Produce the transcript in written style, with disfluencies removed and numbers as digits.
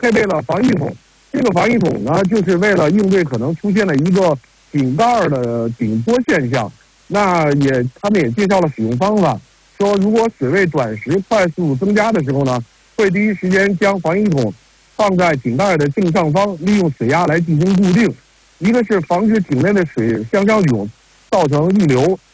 配备了防溢筒。这个防溢筒呢，就是为了应对可能出现的一个井盖的顶波现象。他们也介绍了使用方法，说如果水位短时快速增加的时候呢，会第一时间将防溢筒放在井盖的正上方，利用水压来进行固定。一个是防止井内的水向上涌，造成溢流；